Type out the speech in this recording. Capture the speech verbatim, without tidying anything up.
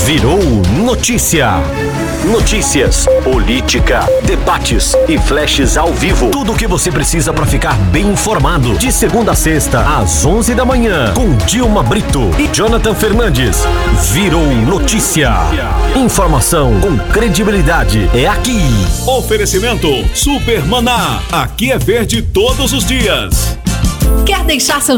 Virou notícia. Notícias, política, debates e flashes ao vivo. Tudo o que você precisa para ficar bem informado. De segunda a sexta, às onze da manhã, com Dilma Brito e Jonathan Fernandes. Virou notícia. Informação com credibilidade é aqui. Oferecimento Super Maná. Aqui é verde todos os dias. Quer deixar seu